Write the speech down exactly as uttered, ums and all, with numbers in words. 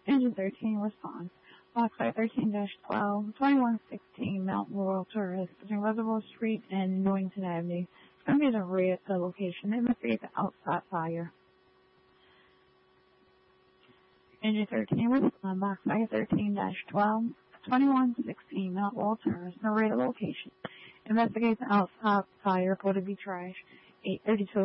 Engine thirteen response. Box site thirteen dash twelve, twenty-one sixteen Mount Laurel Terrace between Reservoir Street and Newington Avenue. It's going to be the red the location. Investigate the outside fire. Engine thirteen response. Box site thirteen dash twelve, twenty-one sixteen Mount Laurel Terrace, the red location. Investigate the outside fire. Report to be trash. eight thirty-two